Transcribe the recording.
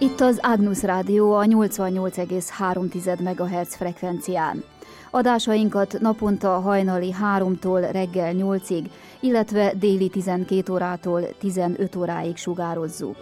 Itt az Agnus Rádió a 88,3 MHz frekvencián. Adásainkat naponta hajnali 3-tól reggel 8-ig, illetve déli 12 órától 15 óráig sugározzuk.